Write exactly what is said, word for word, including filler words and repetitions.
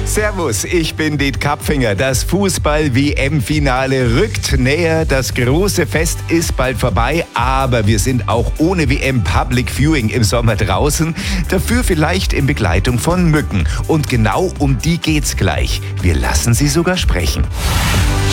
Servus, ich bin Diet Kapfinger. Das Fußball-W M-Finale rückt näher. Das große Fest ist bald vorbei, aber wir sind auch ohne W M Public Viewing im Sommer draußen. Dafür vielleicht in Begleitung von Mücken. Und genau um die geht's gleich. Wir lassen sie sogar sprechen.